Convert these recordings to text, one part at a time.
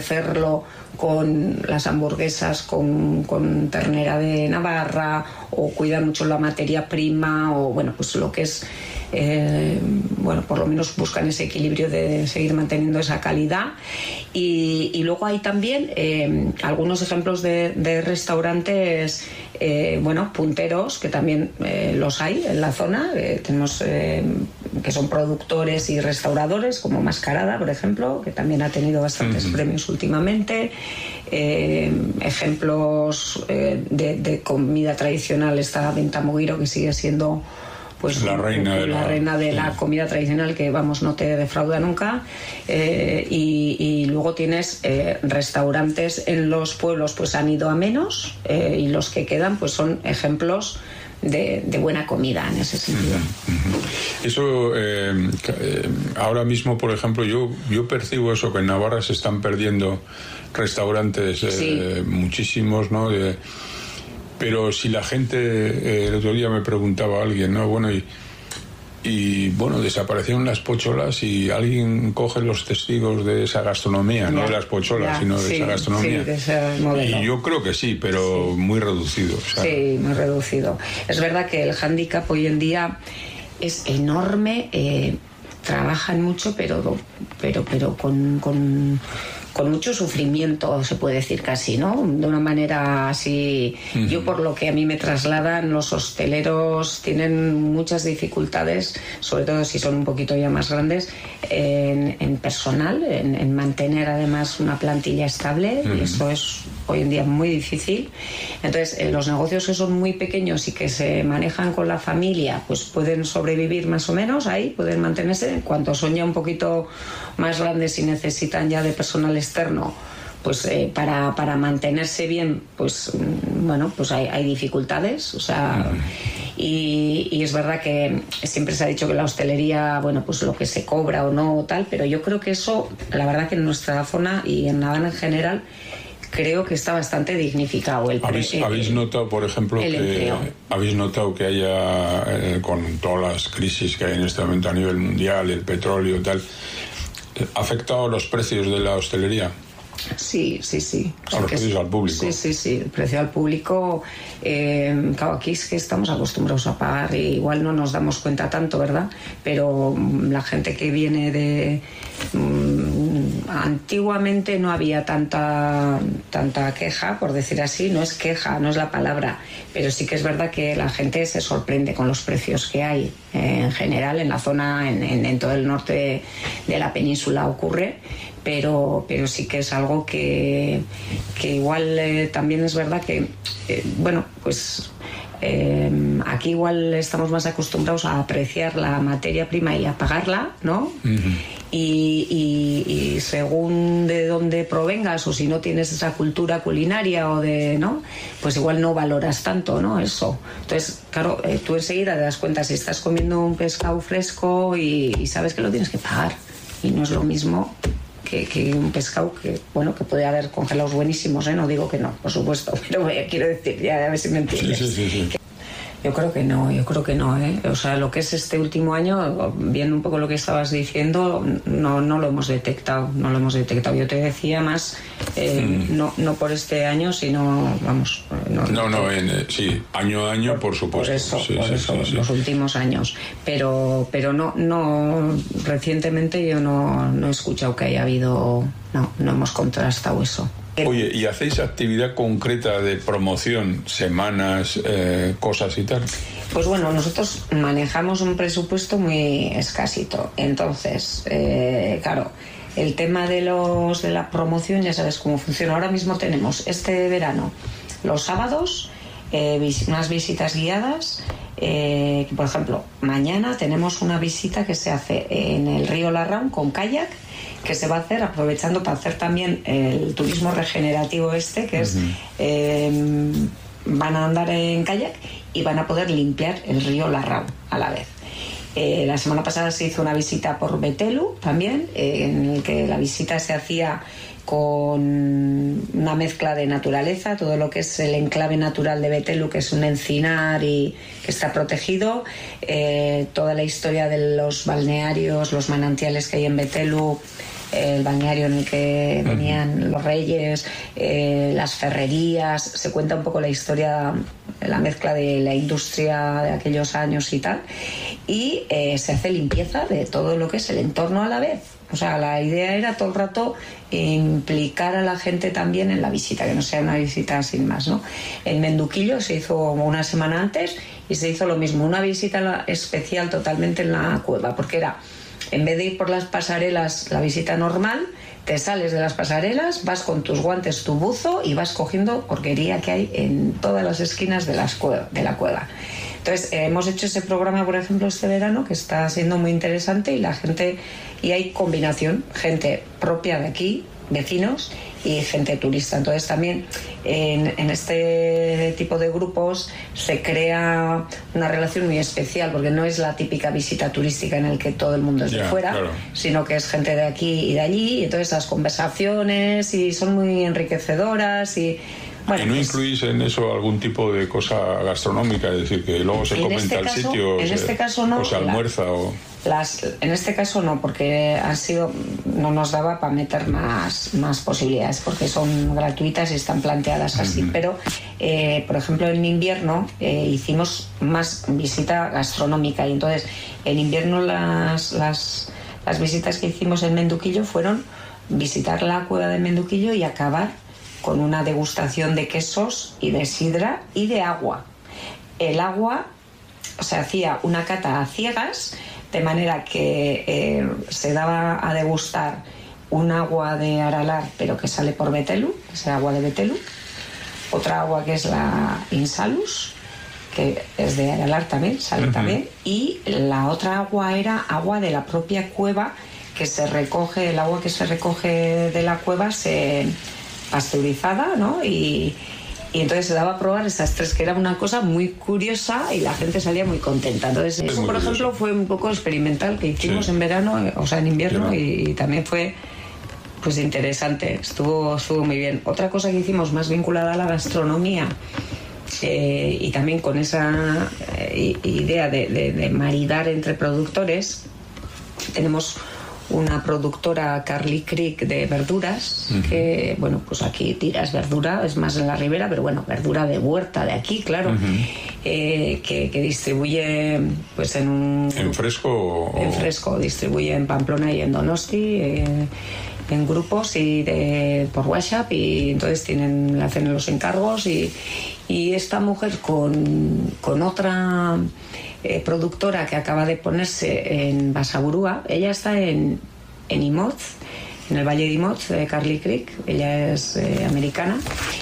enriquecerlo con las hamburguesas con ternera de Navarra, o cuidan mucho la materia prima, o bueno, pues lo que es por lo menos buscan ese equilibrio de seguir manteniendo esa calidad. Y luego hay también algunos ejemplos de restaurantes punteros, que también los hay en la zona. Tenemos que son productores y restauradores, como Mascarada, por ejemplo, que también ha tenido bastantes premios últimamente. Ejemplos de comida tradicional, está Ventamoguiro, que sigue siendo pues la reina de la comida tradicional, que vamos, no te defrauda nunca. Y luego tienes restaurantes en los pueblos, pues han ido a menos, y los que quedan pues son ejemplos de buena comida en ese sentido. Eso ahora mismo, por ejemplo, yo percibo eso, que en Navarra se están perdiendo restaurantes, muchísimos, ¿no? Pero si la gente, el otro día me preguntaba a alguien, ¿no? Bueno, y desaparecieron las pocholas, y alguien coge los testigos de esa gastronomía, no de las pocholas, sino de esa gastronomía. Sí, de ese modelo. Y yo creo que sí, pero muy reducido. Sí, muy reducido. Es verdad que el hándicap hoy en día es enorme. Trabajan mucho, pero con mucho sufrimiento, se puede decir casi, ¿no? De una manera así. Yo, por lo que a mí me trasladan, los hosteleros tienen muchas dificultades, sobre todo si son un poquito ya más grandes, en personal, en mantener además una plantilla estable, y eso es hoy en día muy difícil. Entonces, los negocios que son muy pequeños y que se manejan con la familia, pues pueden sobrevivir más o menos ahí, pueden mantenerse. En cuanto son ya un poquito más grandes y necesitan ya de personal externo, pues para mantenerse bien, pues pues hay dificultades, o sea, y es verdad que siempre se ha dicho que la hostelería, pues lo que se cobra o no, tal, pero yo creo que eso, la verdad que en nuestra zona y en Navarra en general, creo que está bastante dignificado. ¿Habéis notado, por ejemplo, que haya, con todas las crisis que hay en este momento a nivel mundial, el petróleo y tal, ha afectado los precios de la hostelería? Sí. Los precios al público. Sí, el precio al público. Claro, aquí es que estamos acostumbrados a pagar, y igual no nos damos cuenta tanto, ¿verdad? Pero la gente que viene de... antiguamente no había tanta queja, por decir así. No es queja, no es la palabra, pero sí que es verdad que la gente se sorprende con los precios que hay en general en la zona, en todo el norte de la península ocurre, pero sí que es algo que igual también es verdad que aquí igual estamos más acostumbrados a apreciar la materia prima y a pagarla, ¿no? Y según de dónde provengas, o si no tienes esa cultura culinaria ¿no? Pues igual no valoras tanto, ¿no? Eso. Entonces, claro, tú enseguida te das cuenta si estás comiendo un pescado fresco y sabes que lo tienes que pagar, y no es lo mismo que un pescado que puede haber congelados buenísimos, no digo que no, por supuesto, pero quiero decir, ya a ver si me entiendes. Sí. Yo creo que no, O sea, lo que es este último año, viendo un poco lo que estabas diciendo, no lo hemos detectado. Yo te decía más, no por este año, sino, vamos... sí, año a año, por supuesto. Por eso, los últimos años. Pero no, recientemente yo no he escuchado que haya habido... No hemos contrastado eso. Oye, ¿y hacéis actividad concreta de promoción, semanas, cosas y tal? Pues bueno, nosotros manejamos un presupuesto muy escasito. Entonces, claro, el tema de la promoción, ya sabes cómo funciona. Ahora mismo tenemos este verano, los sábados, unas visitas guiadas. Por ejemplo, mañana tenemos una visita que se hace en el río Larraun con kayak, que se va a hacer aprovechando para hacer también el turismo regenerativo que es van a andar en kayak y van a poder limpiar el río Larraun a la vez. La semana pasada se hizo una visita por Betelu también, en el que la visita se hacía con una mezcla de naturaleza, todo lo que es el enclave natural de Betelu, que es un encinar y que está protegido, toda la historia de los balnearios, los manantiales que hay en Betelu, el balneario en el que venían los reyes, las ferrerías, se cuenta un poco la historia, la mezcla de la industria de aquellos años y tal, y se hace limpieza de todo lo que es el entorno a la vez. O sea, la idea era todo el rato implicar a la gente también en la visita, que no sea una visita sin más, ¿no? En Menduquillo se hizo una semana antes y se hizo lo mismo, una visita especial totalmente en la cueva, porque era, en vez de ir por las pasarelas, la visita normal, te sales de las pasarelas, vas con tus guantes, tu buzo y vas cogiendo porquería que hay en todas las esquinas de la cueva. Entonces, hemos hecho ese programa, por ejemplo, este verano, que está siendo muy interesante, y la gente, y hay combinación, gente propia de aquí, vecinos, y gente turista. Entonces también en este tipo de grupos se crea una relación muy especial, porque no es la típica visita turística en el que todo el mundo es de fuera, claro, sino que es gente de aquí y de allí, y entonces las conversaciones y son muy enriquecedoras y... Bueno, ¿y no incluís en eso algún tipo de cosa gastronómica? Es decir, que luego se comenta el sitio, en este caso no, o se almuerza en este caso no, porque no nos daba para meter más posibilidades, porque son gratuitas y están planteadas así. Pero, por ejemplo, en invierno hicimos más visita gastronómica, y entonces en invierno las visitas que hicimos en Menduquillo fueron visitar la cueva de Menduquillo y acabar con una degustación de quesos y de sidra y de agua. El agua, se hacía una cata a ciegas, de manera que se daba a degustar un agua de Aralar, pero que sale por Betelú, que es el agua de Betelú, otra agua que es la Insalus, que es de Aralar también, sale también, y la otra agua era agua de la propia cueva, que se recoge, el agua que se recoge de la cueva pasteurizada, ¿no? Y entonces se daba a probar esas tres, que era una cosa muy curiosa y la gente salía muy contenta. Entonces eso, por ejemplo, fue un poco experimental que hicimos en verano, o sea, en invierno, y también fue pues interesante, estuvo muy bien. Otra cosa que hicimos más vinculada a la gastronomía, y también con esa idea de maridar entre productores, tenemos una productora, Carly Creek, de verduras, que, bueno, pues aquí tiras verdura, es más en la ribera, pero bueno, verdura de huerta de aquí, claro, que distribuye pues ¿En fresco? En fresco, distribuye en Pamplona y en Donosti, en grupos y por WhatsApp, y entonces le hacen los encargos, y esta mujer con otra productora que acaba de ponerse en Basaburúa, ella está en Imoz, en el Valle de Imoz, de Carly Creek, ella es americana,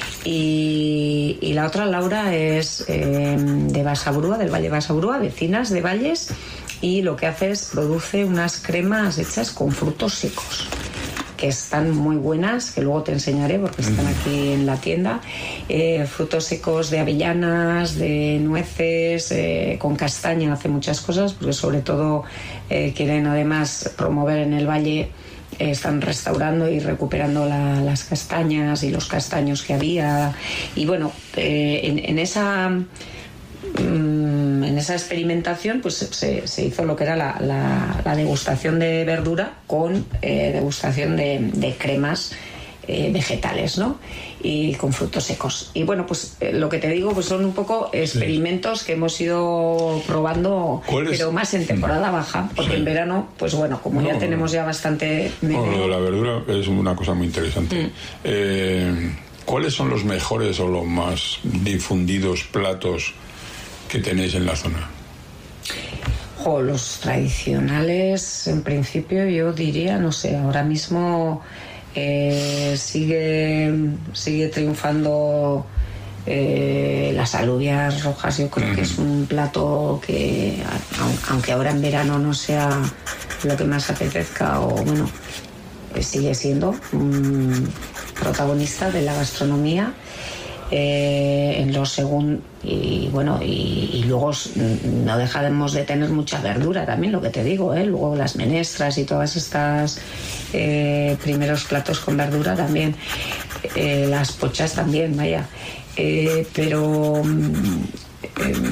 y la otra, Laura, es de Basaburúa, del Valle de Basaburúa, vecinas de Valles, y lo que hace es produce unas cremas hechas con frutos secos, que están muy buenas, que luego te enseñaré porque están aquí en la tienda. Frutos secos de avellanas, de nueces, con castaña, hace muchas cosas, porque sobre todo quieren además promover en el valle, están restaurando y recuperando las castañas y los castaños que había. Y bueno, en esa experimentación pues se hizo lo que era la degustación de verdura con degustación de cremas vegetales, ¿no? Y con frutos secos. Y bueno, pues lo que te digo, pues son un poco experimentos que hemos ido probando, pero más en temporada baja, porque en verano, pues bueno, como ya tenemos ya bastante... Lo de la verdura es una cosa muy interesante. ¿Cuáles son los mejores o los más difundidos platos que tenéis en la zona? Los tradicionales, en principio, yo diría, no sé, ahora mismo sigue triunfando las alubias rojas. Yo creo que es un plato que, aunque ahora en verano no sea lo que más apetezca, o bueno, sigue siendo un protagonista de la gastronomía. En los y bueno, y luego no dejamos de tener mucha verdura también, lo que te digo, luego las menestras y todas estas primeros platos con verdura también, las pochas también, vaya, pero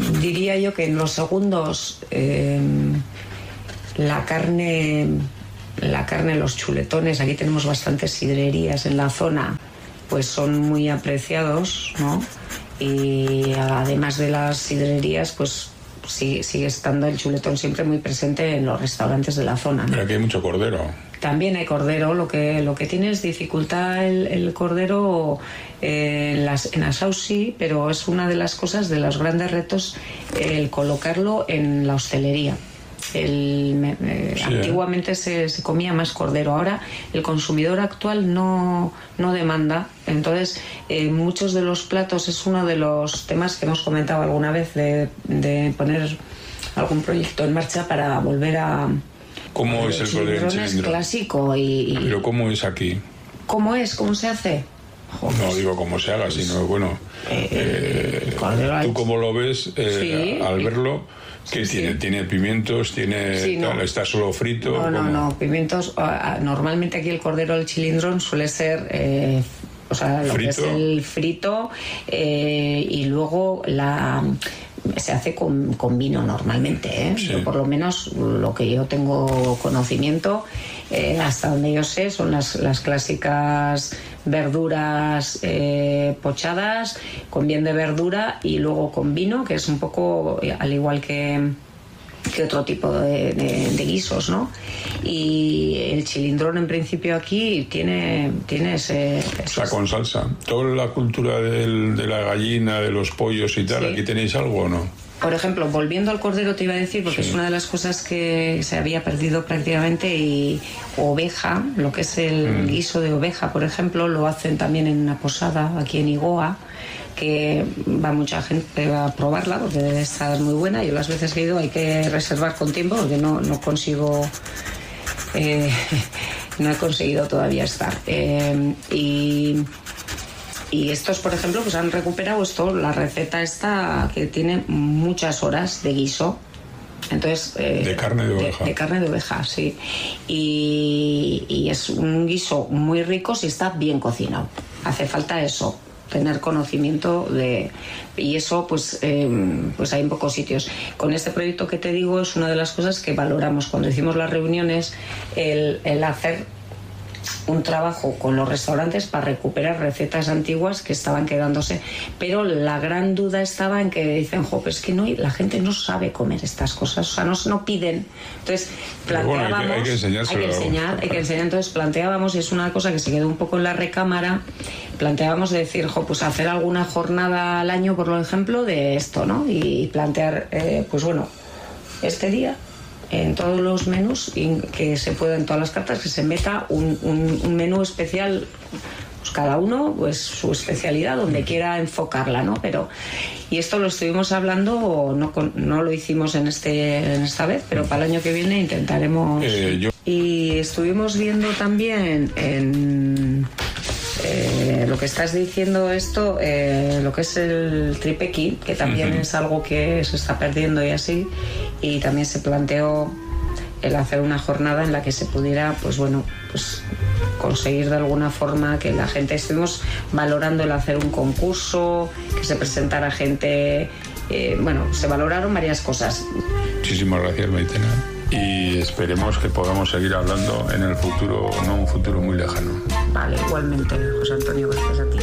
diría yo que en los segundos la carne la carne, los chuletones, aquí tenemos bastantes sidrerías en la zona, pues son muy apreciados, ¿no? Y además de las sidrerías, pues sigue estando el chuletón siempre muy presente en los restaurantes de la zona, ¿no? Pero aquí hay mucho cordero. También hay cordero, lo que tiene es dificultad el cordero en Asausi, pero es una de las cosas, de los grandes retos, el colocarlo en la hostelería. Antiguamente se comía más cordero, ahora el consumidor actual no demanda, entonces muchos de los platos, es uno de los temas que hemos comentado alguna vez de poner algún proyecto en marcha para volver a... ¿Cómo es el cordero en cilindro? Es clásico ¿Pero cómo es aquí? ¿Cómo es? ¿Cómo se hace? No digo cómo se haga, sino bueno, tú cómo lo ves al verlo, que tiene pimientos, está solo frito. No, pimientos. Normalmente aquí el cordero al cilindrón suele ser lo que es el frito, y luego se hace con vino normalmente, Sí. Por lo menos lo que yo tengo conocimiento, hasta donde yo sé, son las clásicas verduras pochadas con bien de verdura y luego con vino, que es un poco al igual que otro tipo de guisos, ¿no? Y el chilindrón en principio aquí tiene ese... O sea, con salsa. Toda la cultura de la gallina, de los pollos y tal, sí. ¿Aquí tenéis algo o no? Por ejemplo, volviendo al cordero te iba a decir, porque es una de las cosas que se había perdido prácticamente, y oveja, lo que es el guiso de oveja, por ejemplo, lo hacen también en una posada aquí en Igoa, que va mucha gente a probarla porque debe estar muy buena. Yo las veces que he ido hay que reservar con tiempo porque no consigo, no he conseguido todavía estar. Y estos, por ejemplo, pues han recuperado la receta esta que tiene muchas horas de guiso. Entonces, de carne de oveja. De carne de oveja, sí. Y es un guiso muy rico si está bien cocinado. Hace falta eso, tener conocimiento y eso pues hay en pocos sitios. Con este proyecto que te digo es una de las cosas que valoramos cuando hicimos las reuniones, el hacer un trabajo con los restaurantes para recuperar recetas antiguas que estaban quedándose, pero la gran duda estaba en que dicen, pues que la gente no sabe comer estas cosas, o sea, no piden. Entonces planteábamos, hay que enseñar, entonces planteábamos, y es una cosa que se quedó un poco en la recámara, planteábamos de decir, pues hacer alguna jornada al año, por ejemplo, de esto, ¿no? Y plantear, pues bueno, este día en todos los menús, que se pueda, en todas las cartas, que se meta un menú especial, pues cada uno pues su especialidad donde quiera enfocarla, ¿no? Y esto lo estuvimos hablando, no lo hicimos en esta vez, pero para el año que viene intentaremos. Y estuvimos viendo también en lo que estás diciendo esto, lo que es el tripequi, que también es algo que se está perdiendo y así, y también se planteó el hacer una jornada en la que se pudiera, pues bueno, pues conseguir de alguna forma que la gente, estuvimos valorando el hacer un concurso, que se presentara gente, se valoraron varias cosas. Muchísimas gracias, Maitena. Y esperemos que podamos seguir hablando en el futuro, no un futuro muy lejano. Vale, igualmente, José Antonio, gracias a ti.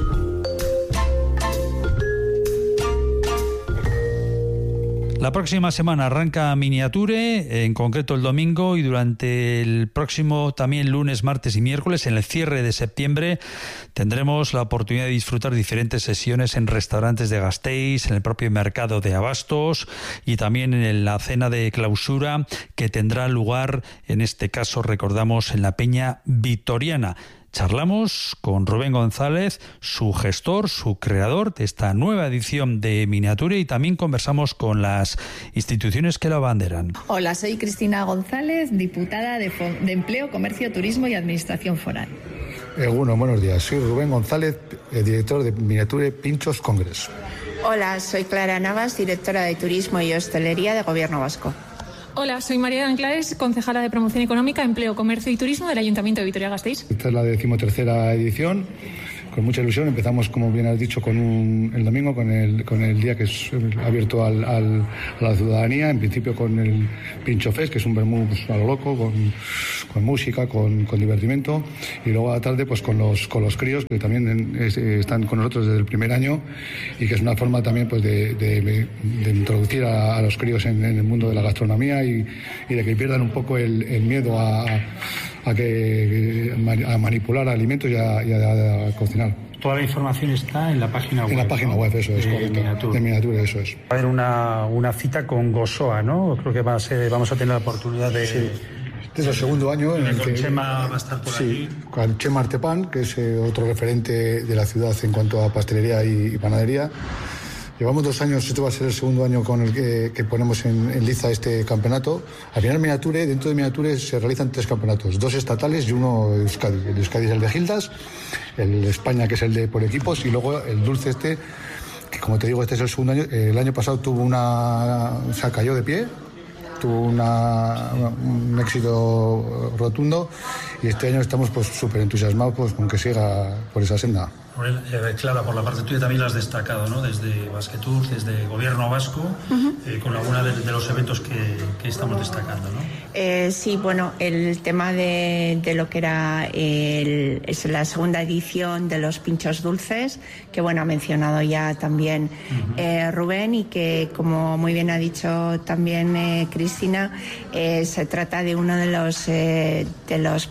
La próxima semana arranca Miniature, en concreto el domingo, y durante el próximo también lunes, martes y miércoles, en el cierre de septiembre, tendremos la oportunidad de disfrutar diferentes sesiones en restaurantes de Gasteiz, en el propio mercado de Abastos y también en la cena de clausura que tendrá lugar, en este caso recordamos, en la Peña Vitoriana. Charlamos con Rubén González, su gestor, su creador de esta nueva edición de Miniature, y también conversamos con las instituciones que la abanderan. Hola, soy Cristina González, diputada de Empleo, Comercio, Turismo y Administración Foral. Buenos días. Soy Rubén González, director de Miniature Pinchos Congress. Hola, soy Clara Navas, directora de Turismo y Hostelería de Gobierno Vasco. Hola, soy María Anclares, concejala de Promoción Económica, Empleo, Comercio y Turismo del Ayuntamiento de Vitoria-Gasteiz. Esta es la 13ª edición con mucha ilusión. Empezamos, como bien has dicho, el domingo, con el día que es abierto a la ciudadanía, en principio con el Pincho Fest, que es un vermú pues, a lo loco, con música, con divertimento, y luego a la tarde pues con los críos, que también están con nosotros desde el primer año, y que es una forma también pues de introducir a los críos en el mundo de la gastronomía y de que pierdan un poco el miedo a manipular alimentos y a cocinar. Toda la información está en la página web. En la página web, eso es, correcto. De Minature, eso es. Va a haber una cita con Gosoa, ¿no? Creo que vamos a tener la oportunidad de... Sí. Este es el segundo año en el que Chema va a estar por aquí. Con Chema Artepan, que es otro referente de la ciudad en cuanto a pastelería y panadería. Llevamos 2 años, este va a ser el segundo año con el que ponemos en liza este campeonato. Al final dentro de Minature se realizan 3 campeonatos, 2 estatales y 1 de Euskadi. El de Euskadi es el de Gildas, el de España, que es el de por equipos, y luego el dulce que como te digo, este es el segundo año. El año pasado cayó de pie, tuvo un éxito rotundo, y este año estamos pues súper entusiasmados pues, con que siga por esa senda. Clara, por la parte tuya también la has destacado, ¿no? Desde Basquetour, desde Gobierno Vasco, con alguna de los eventos que estamos destacando, ¿no? Sí, bueno, el tema de lo que era es la segunda edición de los pinchos dulces, que bueno, ha mencionado ya también Rubén, y que como muy bien ha dicho también Cristina, se trata de uno de los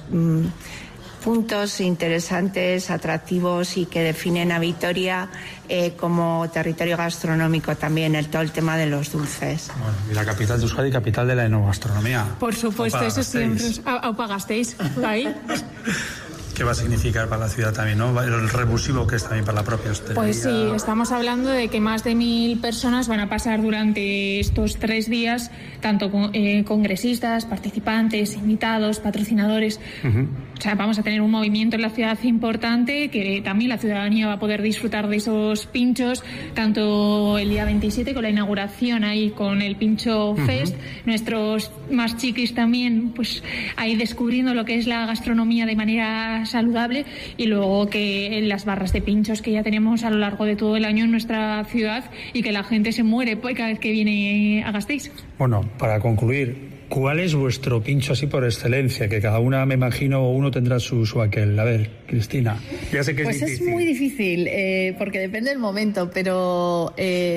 puntos interesantes, atractivos y que definen a Vitoria como territorio gastronómico también, todo el tema de los dulces. Bueno, y la capital de Euskadi, capital de la enogastronomía. Por supuesto, eso siempre. Aupa Gasteiz, ahí. ¿Qué va a significar para la ciudad también, ¿no? El revulsivo que es también para la propia hostelería. Pues sí, estamos hablando de que más de 1.000 personas van a pasar durante estos 3 días, tanto congresistas, participantes, invitados, patrocinadores. O sea, vamos a tener un movimiento en la ciudad importante, que también la ciudadanía va a poder disfrutar de esos pinchos, tanto el día 27 con la inauguración ahí con el Pincho Fest, nuestros más chiquis también, pues ahí descubriendo lo que es la gastronomía de manera saludable, y luego que en las barras de pinchos que ya tenemos a lo largo de todo el año en nuestra ciudad, y que la gente se muere cada vez que viene a Gasteiz. Bueno, para concluir, ¿cuál es vuestro pincho así por excelencia? Que cada una, me imagino, uno tendrá su aquel. A ver, Cristina. Ya sé que pues es difícil. Es muy difícil, porque depende del momento, pero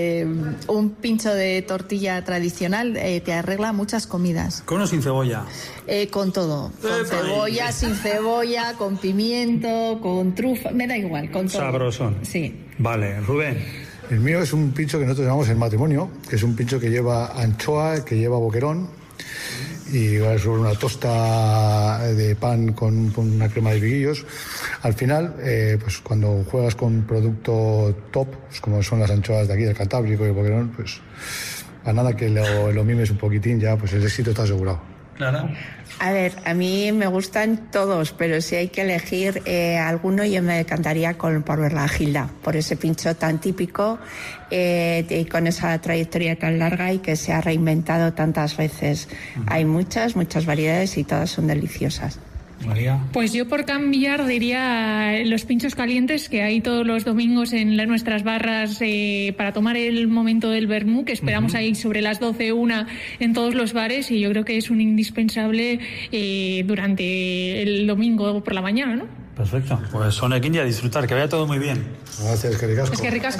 un pincho de tortilla tradicional te arregla muchas comidas. ¿Con o sin cebolla? Con todo. Con cebolla, sin cebolla, con pimiento, con trufa, me da igual, con todo. Sabrosón. Sí. Vale, Rubén. El mío es un pincho que nosotros llamamos el matrimonio, que es un pincho que lleva anchoa, que lleva boquerón, y va sobre una tosta de pan con una crema de higuillos. Al final, pues cuando juegas con producto top, pues como son las anchoas de aquí del Cantábrico y el boquerón, pues a nada que lo mimes un poquitín, ya pues el éxito está asegurado. Clara. A ver, a mí me gustan todos, pero si hay que elegir alguno, yo me decantaría por la Gilda, por ese pincho tan típico y con esa trayectoria tan larga y que se ha reinventado tantas veces. Hay muchas variedades y todas son deliciosas. María. Pues yo por cambiar diría los pinchos calientes que hay todos los domingos en nuestras barras para tomar el momento del vermú, que esperamos ahí sobre las 12:01 en todos los bares, y yo creo que es un indispensable durante el domingo por la mañana, ¿no? Perfecto. Pues son aquí a disfrutar, que vaya todo muy bien. Gracias, que ricasco. Es que ricasco.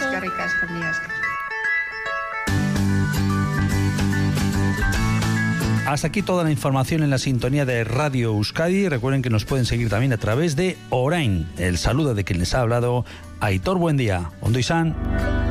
Hasta aquí toda la información en la sintonía de Radio Euskadi. Recuerden que nos pueden seguir también a través de Orain. El saludo de quien les ha hablado, Aitor Buendía. Ondo izan.